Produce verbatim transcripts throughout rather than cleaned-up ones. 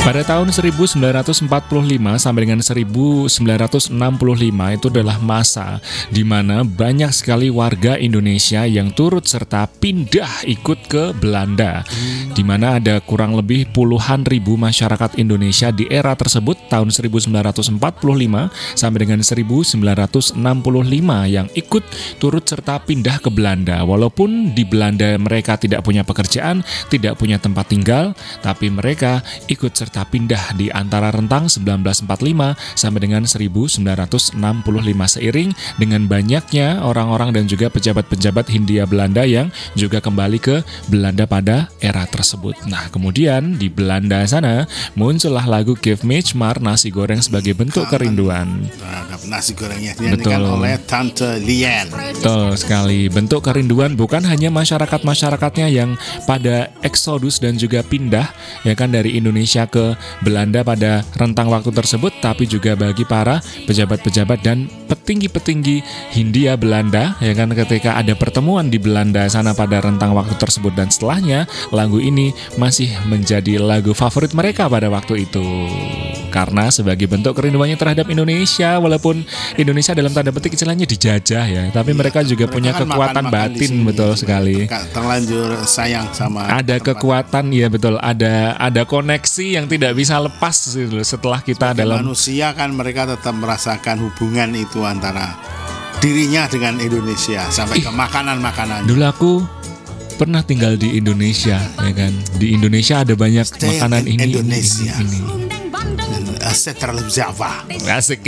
Pada tahun seribu sembilan ratus empat puluh lima sampai dengan seribu sembilan ratus enam puluh lima itu adalah masa di mana banyak sekali warga Indonesia yang turut serta pindah ikut ke Belanda, di mana ada kurang lebih puluhan ribu masyarakat Indonesia di era tersebut tahun seribu sembilan ratus empat puluh lima sampai dengan seribu sembilan ratus enam puluh lima yang ikut turut serta pindah ke Belanda. Walaupun di Belanda mereka tidak punya pekerjaan, tidak punya tempat tinggal, tapi mereka ikut serta pindah di antara rentang seribu sembilan ratus empat puluh lima sampai dengan seribu sembilan ratus enam puluh lima seiring dengan banyaknya orang-orang dan juga pejabat-pejabat Hindia Belanda yang juga kembali ke Belanda pada era tersebut. Nah, kemudian di Belanda sana muncullah lagu Give Me Chmar Nasi Goreng sebagai bentuk kerinduan. Terhadap nasi gorengnya dinyanyikan oleh Tante Lien. Betul sekali. Bentuk kerinduan bukan hanya masyarakat-masyarakatnya yang pada eksodus dan juga pindah ya kan dari Indonesia ke Belanda pada rentang waktu tersebut, tapi juga bagi para pejabat-pejabat dan petinggi-petinggi Hindia Belanda ya kan ketika ada pertemuan di Belanda sana pada rentang waktu tersebut, dan setelahnya lagu ini masih menjadi lagu favorit mereka pada waktu itu karena sebagai bentuk kerinduannya terhadap Indonesia. Walaupun Indonesia dalam tanda petik istilahnya dijajah ya, tapi ya, mereka juga mereka punya kan kekuatan makan, batin sini, betul sekali. Terlanjur sayang sama ada tempat. Kekuatan ya betul, ada ada koneksi yang tidak bisa lepas gitu, setelah kita sebagai dalam manusia kan mereka tetap merasakan hubungan itu antara dirinya dengan Indonesia sampai Ih, ke makanan-makanan. Dulu aku pernah tinggal di Indonesia ya kan. Di Indonesia ada banyak Stay makanan in ini, Indonesia. ini ini. Setelah Jawa. Asik.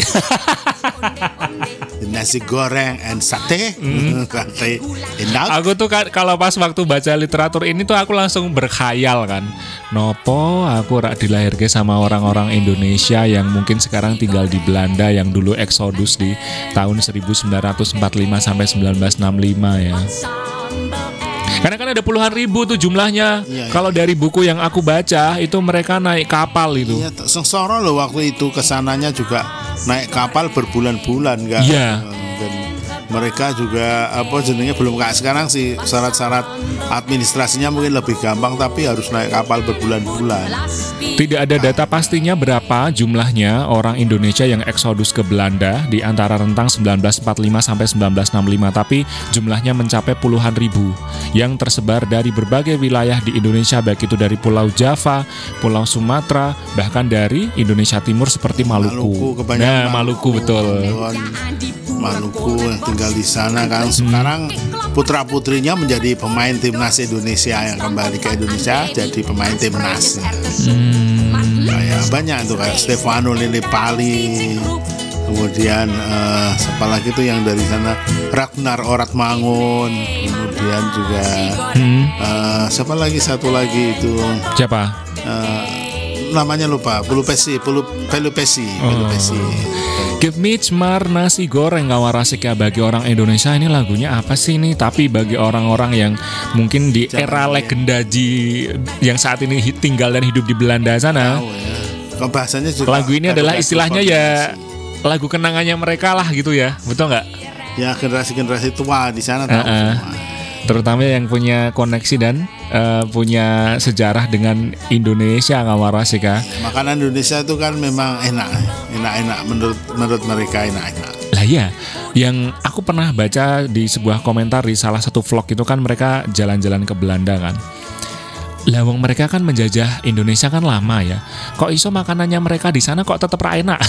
Nasi goreng and sate. Mm. Sate enak. Aku tuh kan kalau pas waktu baca literatur ini tuh aku langsung berkhayal kan. Nopo aku rak dilahirke sama orang-orang Indonesia yang mungkin sekarang tinggal di Belanda yang dulu eksodus di tahun seribu sembilan ratus empat puluh lima sampai seribu sembilan ratus enam puluh lima ya. Karena kan ada puluhan ribu tuh jumlahnya. Iya, kalau iya. Dari buku yang aku baca itu mereka naik kapal itu. Iya, sengsara loh waktu itu kesananya juga naik kapal berbulan-bulan kan. Iya. Dan mereka juga apa jenenge belum kayak sekarang sih, syarat-syarat administrasinya mungkin lebih gampang, tapi harus naik kapal berbulan-bulan. Tidak ada data pastinya berapa jumlahnya orang Indonesia yang eksodus ke Belanda di antara rentang seribu sembilan ratus empat puluh lima sampai seribu sembilan ratus enam puluh lima, tapi jumlahnya mencapai puluhan ribu yang tersebar dari berbagai wilayah di Indonesia, baik itu dari Pulau Jawa, Pulau Sumatera, bahkan dari Indonesia Timur seperti Maluku. Maluku nah, Maluku, Maluku betul. Maluku yang tinggal di sana kan sekarang putra-putrinya menjadi pemain timnas Indonesia yang kembali ke Indonesia jadi pemain timnas. Hmm. Kayak banyak tuh kayak Stefano Lillipali, kemudian uh, siapa lagi tuh yang dari sana, Ragnar Oratmangun, kemudian juga hmm. uh, siapa lagi satu lagi itu siapa? Uh, namanya lupa, Pelupesi, Pelupesi, Pelupesi. Give Me Chmar Nasi Goreng Ngawarasika bagi orang Indonesia ini lagunya apa sih ini? Tapi bagi orang-orang yang mungkin di Jangan era ya. legenda di yang saat ini tinggal dan hidup di Belanda sana, oh, ya. Bahasanya juga lagu ini adalah istilahnya ya lagu kenangannya mereka lah gitu ya, betul nggak? Ya generasi-generasi tua di sana tahu uh-uh. semua. Terutama yang punya koneksi dan uh, punya sejarah dengan Indonesia Ngawarasika. Makanan Indonesia itu kan memang enak, enak-enak menurut menurut mereka enak-enak. Lah ya, yang aku pernah baca di sebuah komentar di salah satu vlog itu kan mereka jalan-jalan ke Belanda kan. Lawang mereka kan menjajah Indonesia kan lama ya. Kok iso makanannya mereka di sana kok tetap ra enak?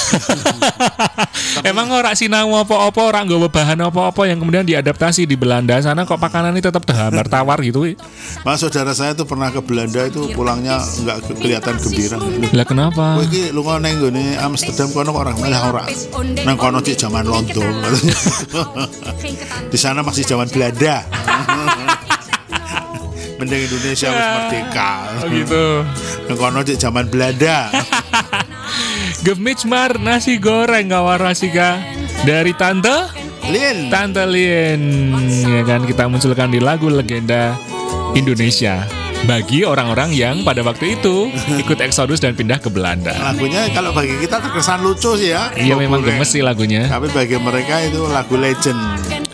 Emang ora sinau apa-apa, ora nggawa bahan apa-apa yang kemudian diadaptasi di Belanda sana kok makanannya tetap hambar tawar gitu. Mas saudara saya tuh pernah ke Belanda itu pulangnya enggak ke- kelihatan gembira. Lah kenapa? Kowe iki lunga ning nggone Amsterdam kono kok ora malah ora. Nang kono cek zaman Londo. Di sana masih zaman Belanda. Mending Indonesia wis merdeka. Oh gitu. Nang kono cek zaman Belanda. Give Me Chmar Nasi Goreng Ngawarasika dari Tante Lien. Tante Lien ya kan, kita munculkan di lagu legenda Indonesia bagi orang-orang yang pada waktu itu ikut eksodus dan pindah ke Belanda. Lagunya kalau bagi kita terkesan lucu sih ya. Iya memang gemes sih lagunya. Tapi bagi mereka itu lagu legend.